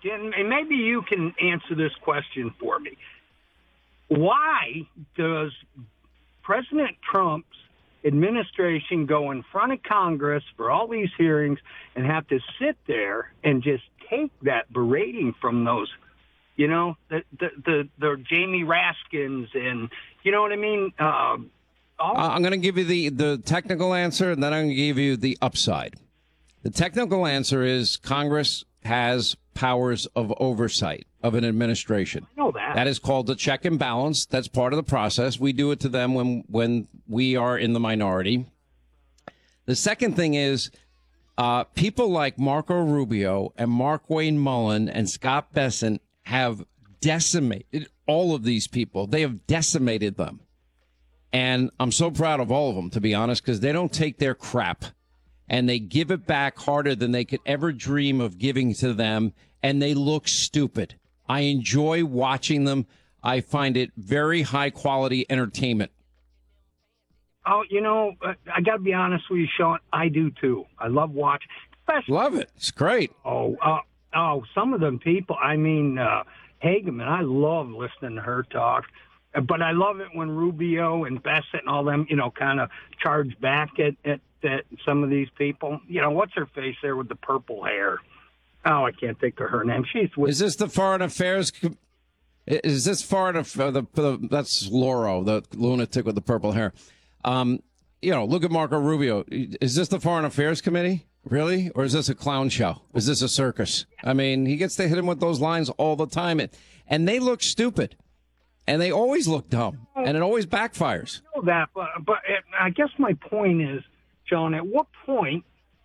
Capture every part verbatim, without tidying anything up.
and maybe you can answer this question for me. Why does President Trump's administration go in front of Congress for all these hearings and have to sit there and just take that berating from those, you know, the the the, the Jamie Raskins and, you know what I mean? Uh, all- I'm going to give you the, the technical answer, and then I'm going to give you the upside. The technical answer is Congress has powers of oversight of an administration. I know that. That is called the check and balance. That's part of the process. We do it to them when when we are in the minority. The second thing is uh, people like Marco Rubio and Markwayne Mullin and Scott Bessent have decimated all of these people. They have decimated them. And I'm so proud of all of them, to be honest, because they don't take their crap and they give it back harder than they could ever dream of giving to them. And they look stupid. I enjoy watching them. I find it very high quality entertainment. Oh, you know, I got to be honest with you, Sean. I do too. I love watching. Especially, Love it. It's great. Oh, uh, oh, some of them people. I mean, uh, Hageman. I love listening to her talk. But I love it when Rubio and Bessent and all them, you know, kind of charge back at, at, at some of these people. You know, what's her face there with the purple hair? Oh, I can't think of her name. She's with. Is this the Foreign Affairs? Is this Foreign Affairs? The, the, that's Lauro, the lunatic with the purple hair. Um, you know, look at Marco Rubio. Is this the Foreign Affairs Committee? Really? Or is this a clown show? Is this a circus? I mean, he gets to hit him with those lines all the time. And they look stupid. And they always look dumb. And it always backfires. I know that, but, but I guess my point is, John, at what point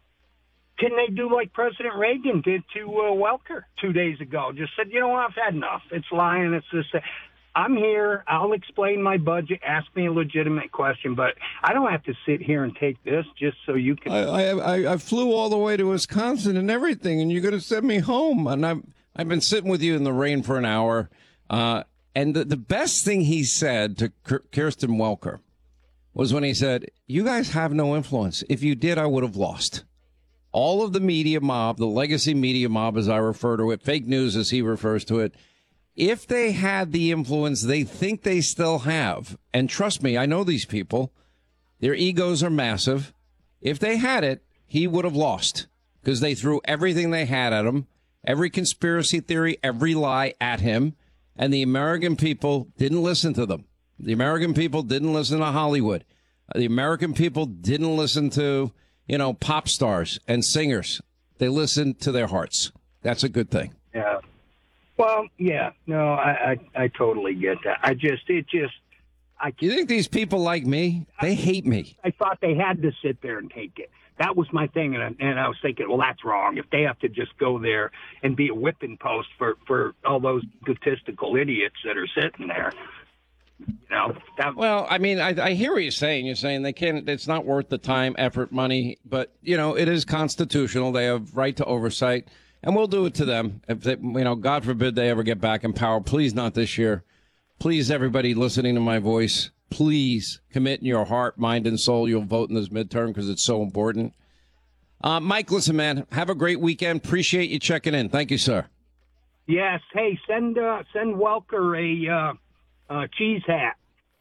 can they do like President Reagan did to uh, Welker two days ago? Just said, you know what, I've had enough. It's lying. It's this. I'm here. I'll explain my budget. Ask me a legitimate question, but I don't have to sit here and take this just so you can. I I, I flew all the way to Wisconsin and everything, and you're going to send me home. And I've, I've been sitting with you in the rain for an hour. Uh, and the, the best thing he said to Kirsten Welker was when he said, you guys have no influence. If you did, I would have lost. All of the media mob, the legacy media mob, as I refer to it, fake news as he refers to it, if they had the influence they think they still have, and trust me, I know these people, their egos are massive. If they had it, he would have lost because they threw everything they had at him, every conspiracy theory, every lie at him, and the American people didn't listen to them. The American people didn't listen to Hollywood. The American people didn't listen to, you know, pop stars and singers. They listened to their hearts. That's a good thing. Yeah. Well, yeah. No, I, I, I totally get that. I just, it just, I. You think these people like me? They hate me. I thought they had to sit there and take it. That was my thing, and I, and I was thinking, well, that's wrong. If they have to just go there and be a whipping post for, for all those statistical idiots that are sitting there, you know. That, well, I mean, I, I hear what you're saying. You're saying they can't. It's not worth the time, effort, money. But you know, it is constitutional. They have right to oversight, and we'll do it to them. If they, you know, God forbid they ever get back in power. Please, not this year. Please, everybody listening to my voice. Please commit in your heart, mind, and soul. You'll vote in this midterm because it's so important. Uh, Mike, listen, man, have a great weekend. Appreciate you checking in. Thank you, sir. Yes. Hey, send uh, send Welker a uh, uh, cheese hat.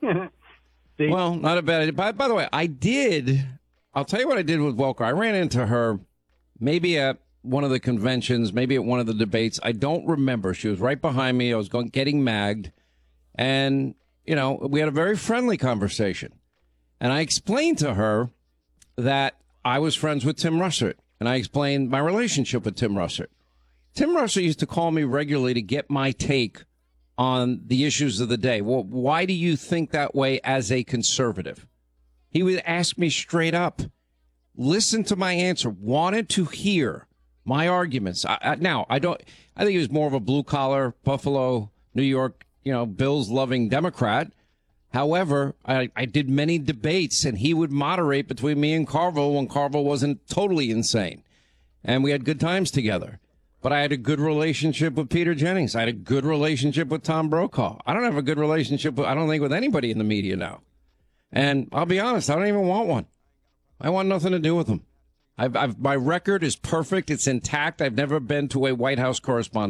Well, not a bad idea. By, by the way, I did. I'll tell you what I did with Welker. I ran into her maybe at one of the conventions, maybe at one of the debates. I don't remember. She was right behind me. I was going getting magged. And you know, we had a very friendly conversation. And I explained to her that I was friends with Tim Russert. And I explained my relationship with Tim Russert. Tim Russert used to call me regularly to get my take on the issues of the day. Well, why do you think that way as a conservative? He would ask me straight up, listen to my answer, wanted to hear my arguments. I, I, now, I don't, I think he was more of a blue collar, Buffalo, New York, you know, Bills loving Democrat. However, I, I did many debates and he would moderate between me and Carville when Carville wasn't totally insane. And we had good times together. But I had a good relationship with Peter Jennings. I had a good relationship with Tom Brokaw. I don't have a good relationship, with, I don't think, with anybody in the media now. And I'll be honest, I don't even want one. I want nothing to do with them. I've, I've, my record is perfect. It's intact. I've never been to a White House correspondent.